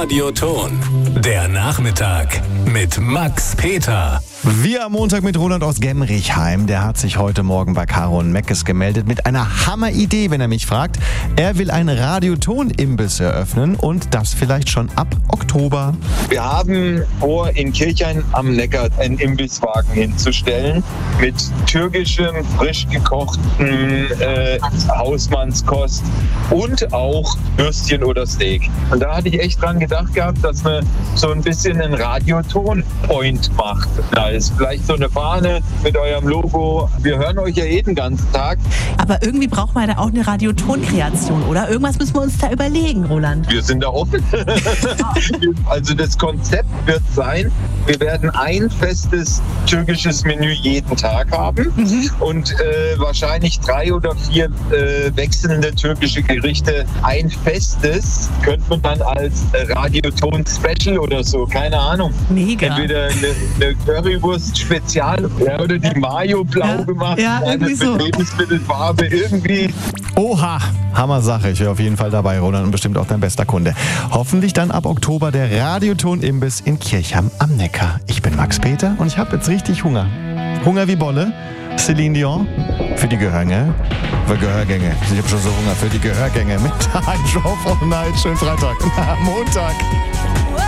Radioton. Der Nachmittag mit Max Peter. Wir am Montag mit Roland aus Gemrichheim. Der hat sich heute Morgen bei Caro und Meckes gemeldet mit einer Hammeridee, wenn er mich fragt. Er will einen Radioton-Imbiss eröffnen und das vielleicht schon ab Oktober. Wir haben vor, in Kirchheim am Neckar einen Imbisswagen hinzustellen mit türkischem, frisch gekochten Hausmannskost und auch Würstchen oder Steak. Und da hatte ich echt dran gedacht gehabt, dass man so ein bisschen einen Radioton-Point macht. Da ist vielleicht so eine Fahne mit eurem Logo. Wir hören euch ja den ganzen Tag. Aber irgendwie brauchen wir da auch eine Radioton-Kreation, oder? Irgendwas müssen wir uns da überlegen, Roland. Wir sind da offen. Also das Konzept wird sein, wir werden ein festes türkisches Menü jeden Tag haben und wahrscheinlich 3 oder 4 wechselnde türkische Gerichte. Ein festes könnte man dann als Radioton-Special oder so, keine Ahnung. Mega. Entweder eine Currywurst-Spezial oder die Mayo blau gemacht. Ja, irgendwie so. Lebensmittelfarbe irgendwie. Oha, Hammer-Sache. Ich wäre auf jeden Fall dabei, Roland, und bestimmt auch dein bester Kunde. Hoffentlich dann ab Oktober der Radioton-Imbiss in Kirchheim am Neckar. Ich bin Max Peter und ich habe jetzt richtig Hunger. Hunger wie Bolle. Celine Dion für die Gehörgänge. Ich habe schon so Hunger für die Gehörgänge mit der Show of Night. Schönen Freitag. Montag.